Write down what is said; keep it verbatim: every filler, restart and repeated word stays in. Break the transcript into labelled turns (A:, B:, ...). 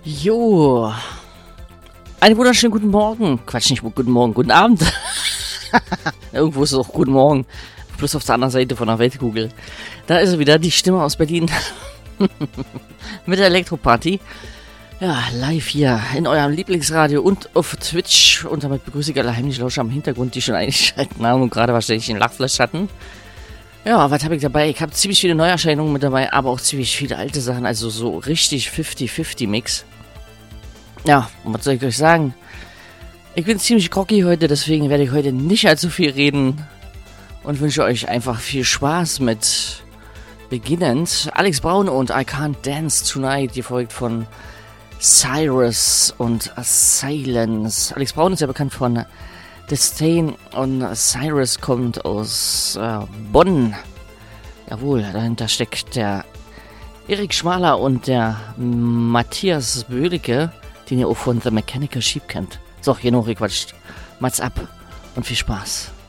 A: Jo. Einen wunderschönen guten Morgen. Quatsch, nicht guten Morgen, guten Abend. Irgendwo ist es auch guten Morgen. Bloß auf der anderen Seite von der Weltkugel. Da ist er wieder, die Stimme aus Berlin. Mit der Elektroparty. Ja, live hier in eurem Lieblingsradio und auf Twitch. Und damit begrüße ich alle heimlichen Lauscher am Hintergrund, die schon eingeschaltet haben und gerade wahrscheinlich den Lachflash hatten. Ja, was habe ich dabei? Ich habe ziemlich viele Neuerscheinungen mit dabei, aber auch ziemlich viele alte Sachen. Also so richtig fünfzig fünfzig Mix. Ja, und was soll ich euch sagen? Ich bin ziemlich groggy heute, deswegen werde ich heute nicht allzu viel reden. Und wünsche euch einfach viel Spaß mit beginnend Alex Braun und I Can't Dance Tonight, gefolgt von Cyrus und Silence. Alex Braun ist ja bekannt von Disdain und Cyrus kommt aus äh, Bonn. Jawohl, dahinter steckt der Erik Schmaler und der Matthias Bödecke, den ihr auch von The Mechanical Sheep kennt. So, genug gequatscht. Mats ab und viel Spaß.